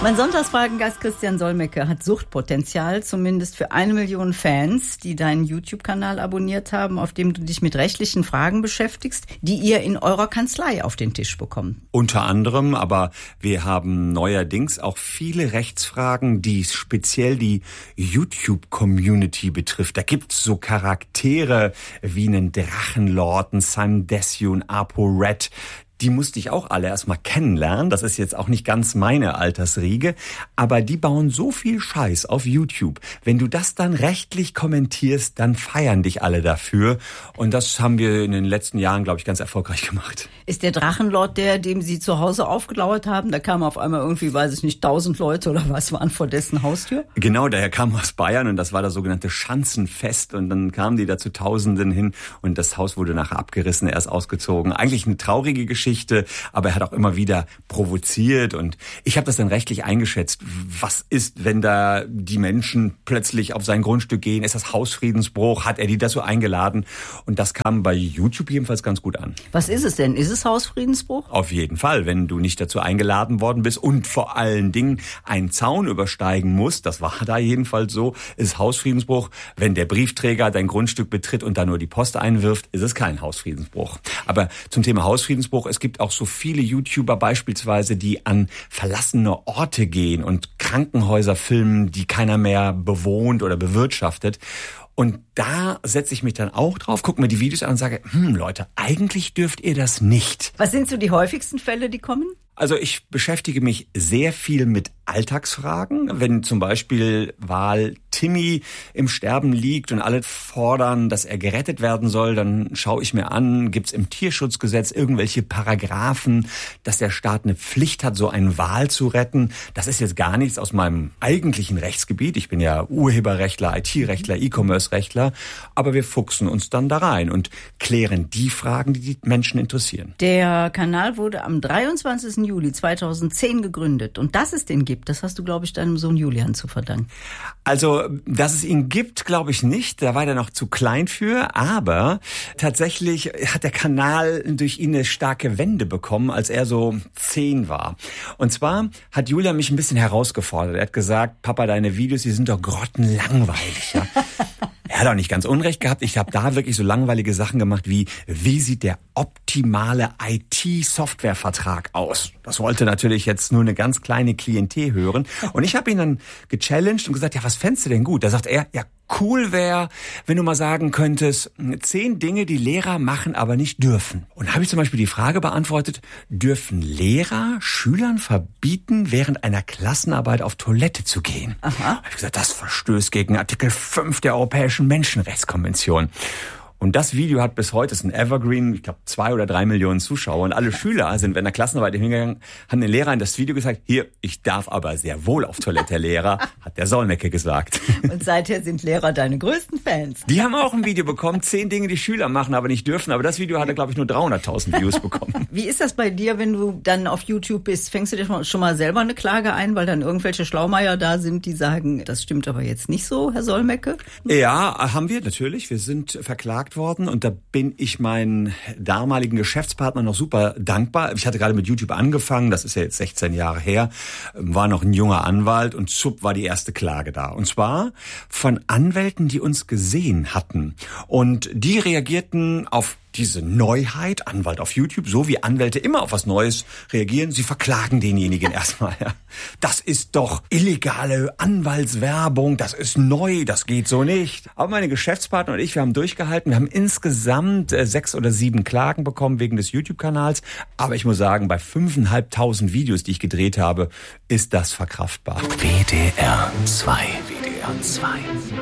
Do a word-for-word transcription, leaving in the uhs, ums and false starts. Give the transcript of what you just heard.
Mein Sonntagsfragengast Christian Solmecke hat Suchtpotenzial, zumindest für eine Million Fans, die deinen YouTube-Kanal abonniert haben, auf dem du dich mit rechtlichen Fragen beschäftigst, die ihr in eurer Kanzlei auf den Tisch bekommt. Unter anderem, aber wir haben neuerdings auch viele Rechtsfragen, die speziell die YouTube-Community betrifft. Da gibt's so Charaktere wie einen Drachenlord, einen Simon Desue, einen ApoRed. Die musste ich auch alle erstmal kennenlernen. Das ist jetzt auch nicht ganz meine Altersriege. Aber die bauen so viel Scheiß auf YouTube. Wenn du das dann rechtlich kommentierst, dann feiern dich alle dafür. Und das haben wir in den letzten Jahren, glaube ich, ganz erfolgreich gemacht. Ist der Drachenlord der, dem Sie zu Hause aufgelauert haben? Da kamen auf einmal irgendwie, weiß ich nicht, tausend Leute oder was waren vor dessen Haustür? Genau, der kam aus Bayern und das war das sogenannte Schanzenfest. Und dann kamen die da zu Tausenden hin und das Haus wurde nachher abgerissen, er ist ausgezogen. Eigentlich eine traurige Geschichte. Aber er hat auch immer wieder provoziert und ich habe das dann rechtlich eingeschätzt. Was ist, wenn da die Menschen plötzlich auf sein Grundstück gehen? Ist das Hausfriedensbruch? Hat er die dazu eingeladen? Und das kam bei YouTube jedenfalls ganz gut an. Was ist es denn? Ist es Hausfriedensbruch? Auf jeden Fall, wenn du nicht dazu eingeladen worden bist und vor allen Dingen einen Zaun übersteigen musst, das war da jedenfalls so, ist Hausfriedensbruch. Wenn der Briefträger dein Grundstück betritt und da nur die Post einwirft, ist es kein Hausfriedensbruch. Aber zum Thema Hausfriedensbruch, es gibt auch so viele YouTuber beispielsweise, die an verlassene Orte gehen und Krankenhäuser filmen, die keiner mehr bewohnt oder bewirtschaftet. Und da setze ich mich dann auch drauf, gucke mir die Videos an und sage, hm Leute, eigentlich dürft ihr das nicht. Was sind so die häufigsten Fälle, die kommen? Also ich beschäftige mich sehr viel mit Alltagsfragen. Wenn zum Beispiel Wal Timmy im Sterben liegt und alle fordern, dass er gerettet werden soll, dann schaue ich mir an, gibt's im Tierschutzgesetz irgendwelche Paragraphen, dass der Staat eine Pflicht hat, so einen Wal zu retten. Das ist jetzt gar nichts aus meinem eigentlichen Rechtsgebiet. Ich bin ja Urheberrechtler, I T-Rechtler, E-Commerce-Rechtler. Aber wir fuchsen uns dann da rein und klären die Fragen, die die Menschen interessieren. Der Kanal wurde am dreiundzwanzigsten Juli zweitausendzehn gegründet. Und dass es den gibt, das hast du, glaube ich, deinem Sohn Julian zu verdanken. Also, dass es ihn gibt, glaube ich nicht. Da war er noch zu klein für. Aber tatsächlich hat der Kanal durch ihn eine starke Wende bekommen, als er so zehn war. Und zwar hat Julian mich ein bisschen herausgefordert. Er hat gesagt, Papa, deine Videos, die sind doch grottenlangweilig. Ja? Er hat auch nicht ganz Unrecht gehabt. Ich habe da wirklich so langweilige Sachen gemacht wie, wie sieht der optimale I T-Softwarevertrag aus? Das wollte natürlich jetzt nur eine ganz kleine Klientel hören. Und ich habe ihn dann gechallenged und gesagt, ja, was fändest du denn gut? Da sagt er, ja, cool wäre, wenn du mal sagen könntest, zehn Dinge, die Lehrer machen, aber nicht dürfen. Und da habe ich zum Beispiel die Frage beantwortet, dürfen Lehrer Schülern verbieten, während einer Klassenarbeit auf Toilette zu gehen? Aha. Da habe ich gesagt, das verstößt gegen Artikel fünf der Europäischen Menschenrechtskonvention. Und das Video hat bis heute, ist ein Evergreen, ich glaube zwei oder drei Millionen Zuschauer. Und alle Schüler sind während der Klassenarbeit hingegangen, haben den Lehrer in das Video gesagt, hier, ich darf aber sehr wohl auf Toilette, Herr Lehrer, hat der Solmecke gesagt. Und seither sind Lehrer deine größten Fans. Die haben auch ein Video bekommen, zehn Dinge, die Schüler machen, aber nicht dürfen. Aber das Video hatte, glaube ich, nur dreihunderttausend Views bekommen. Wie ist das bei dir, wenn du dann auf YouTube bist? Fängst du dir schon mal selber eine Klage ein, weil dann irgendwelche Schlaumeier da sind, die sagen, das stimmt aber jetzt nicht so, Herr Solmecke? Ja, haben wir natürlich. Wir sind verklagt worden und da bin ich meinen damaligen Geschäftspartner noch super dankbar. Ich hatte gerade mit YouTube angefangen, das ist ja jetzt sechzehn Jahre her, war noch ein junger Anwalt und zupp war die erste Klage da. Und zwar von Anwälten, die uns gesehen hatten. Und die reagierten auf diese Neuheit, Anwalt auf YouTube, so wie Anwälte immer auf was Neues reagieren, sie verklagen denjenigen erstmal. Ja. Das ist doch illegale Anwaltswerbung, das ist neu, das geht so nicht. Aber meine Geschäftspartner und ich, wir haben durchgehalten, wir haben insgesamt äh, sechs oder sieben Klagen bekommen wegen des YouTube-Kanals. Aber ich muss sagen, bei fünftausendfünfhundert Videos, die ich gedreht habe, ist das verkraftbar. W D R zwei. W D R zwei.